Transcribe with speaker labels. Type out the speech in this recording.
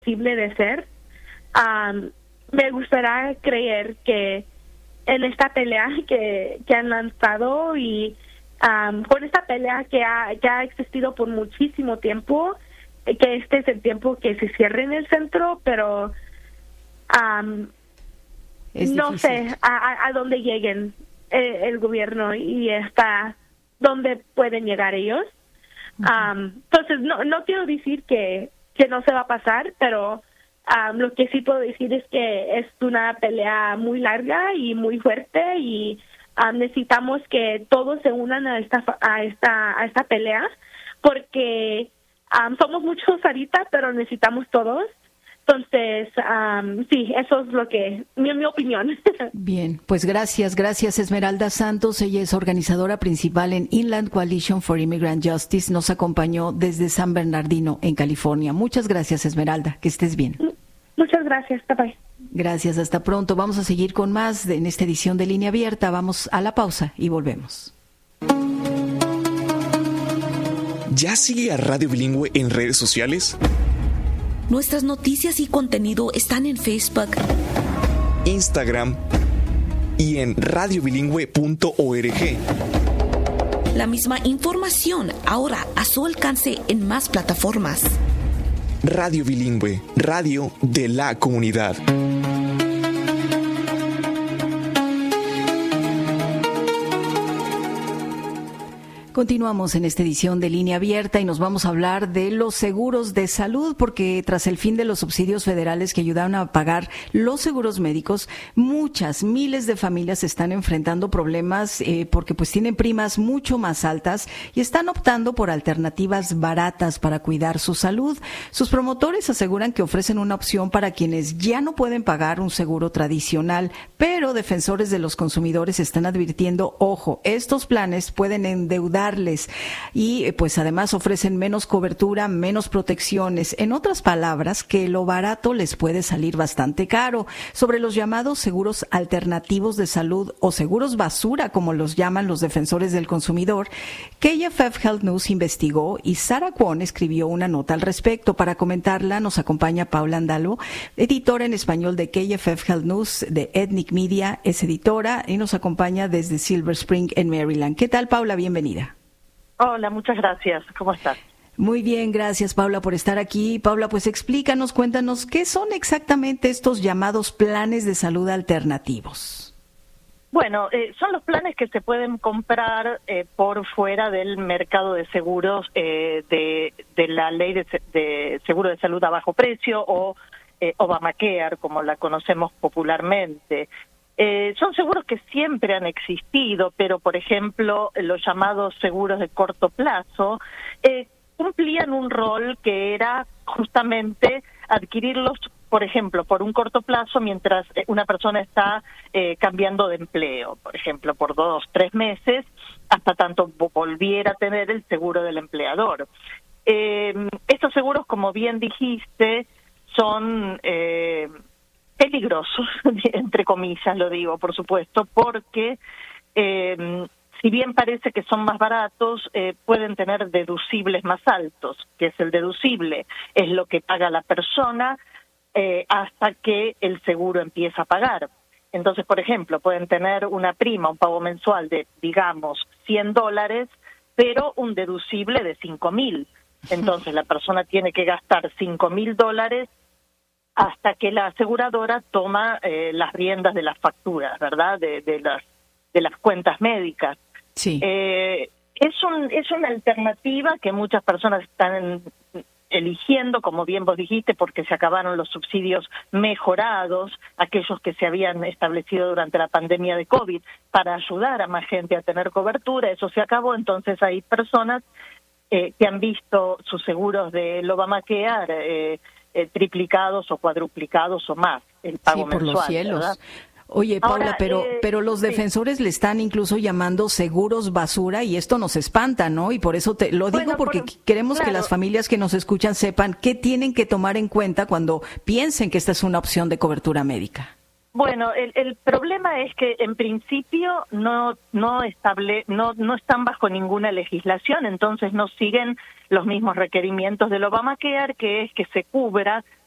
Speaker 1: posible de ser. Me gustaría creer que en esta pelea que han lanzado y con esta pelea que ha existido por muchísimo tiempo, que este es el tiempo que se cierre en el centro, pero no sé a dónde lleguen el gobierno y hasta dónde pueden llegar ellos. Entonces, no quiero decir que no se va a pasar, pero lo que sí puedo decir es que es una pelea muy larga y muy fuerte y necesitamos que todos se unan a esta pelea, porque somos muchos ahorita, pero necesitamos todos. Entonces, sí, eso es lo que mi opinión.
Speaker 2: Bien, pues gracias Esmeralda Santos. Ella es organizadora principal en Inland Coalition for Immigrant Justice. Nos acompañó desde San Bernardino, en California. Muchas gracias, Esmeralda. Que estés bien.
Speaker 1: Muchas gracias. Bye.
Speaker 2: Gracias, hasta pronto. Vamos a seguir con más en esta edición de Línea Abierta. Vamos a la pausa y volvemos.
Speaker 3: ¿Ya sigue a Radio Bilingüe en redes sociales?
Speaker 4: Nuestras noticias y contenido están en Facebook,
Speaker 3: Instagram y en radiobilingüe.org.
Speaker 4: La misma información ahora a su alcance en más plataformas.
Speaker 3: Radio Bilingüe, radio de la comunidad.
Speaker 2: Continuamos en esta edición de Línea Abierta y nos vamos a hablar de los seguros de salud, porque tras el fin de los subsidios federales que ayudaron a pagar los seguros médicos, miles de familias se están enfrentando problemas porque pues tienen primas mucho más altas y están optando por alternativas baratas para cuidar su salud. Sus promotores aseguran que ofrecen una opción para quienes ya no pueden pagar un seguro tradicional, pero defensores de los consumidores están advirtiendo, ojo, estos planes pueden endeudarles y pues además ofrecen menos cobertura, menos protecciones. En otras palabras, que lo barato les puede salir bastante caro. Sobre los llamados seguros alternativos de salud o seguros basura, como los llaman los defensores del consumidor, KFF Health News investigó y Sarah Kwon escribió una nota al respecto. Para comentarla nos acompaña Paula Andalo, editora en español de KFF Health News de Ethnic Media, es editora y nos acompaña desde Silver Spring en Maryland. ¿Qué tal, Paula? Bienvenida.
Speaker 5: Hola, muchas gracias. ¿Cómo estás?
Speaker 2: Muy bien, gracias, Paula, por estar aquí. Paula, pues explícanos, cuéntanos, ¿qué son exactamente estos llamados planes de salud alternativos?
Speaker 5: Bueno, son los planes que se pueden comprar por fuera del mercado de seguros de la ley de seguro de salud a bajo precio o Obamacare, como la conocemos popularmente. Son seguros que siempre han existido, pero, por ejemplo, los llamados seguros de corto plazo cumplían un rol que era justamente adquirirlos, por ejemplo, por un corto plazo mientras una persona está cambiando de empleo, por ejemplo, por 2-3 meses, hasta tanto volviera a tener el seguro del empleador. Estos seguros, como bien dijiste, son peligrosos, entre comillas lo digo, por supuesto, porque si bien parece que son más baratos, pueden tener deducibles más altos, que es el deducible, es lo que paga la persona hasta que el seguro empieza a pagar. Entonces, por ejemplo, pueden tener una prima, un pago mensual de, digamos, $100, pero un deducible de $5,000. Entonces, la persona tiene que gastar $5,000 hasta que la aseguradora toma las riendas de las facturas, ¿verdad? De las cuentas médicas.
Speaker 2: Sí.
Speaker 5: Es una alternativa que muchas personas están eligiendo, como bien vos dijiste, porque se acabaron los subsidios mejorados, aquellos que se habían establecido durante la pandemia de COVID, para ayudar a más gente a tener cobertura. Eso se acabó, entonces hay personas que han visto sus seguros del Obamacare triplicados o cuadruplicados o más, el pago mensual.
Speaker 2: Sí, por los cielos.
Speaker 5: ¿Verdad?
Speaker 2: Oye, Paula,
Speaker 5: ahora,
Speaker 2: pero los defensores le están incluso llamando seguros basura y esto nos espanta, ¿no? Y por eso te lo digo, porque queremos que las familias que nos escuchan sepan qué tienen que tomar en cuenta cuando piensen que esta es una opción de cobertura médica.
Speaker 5: Bueno, el problema es que en principio no están bajo ninguna legislación, entonces no siguen los mismos requerimientos del Obamacare, que es que se cubra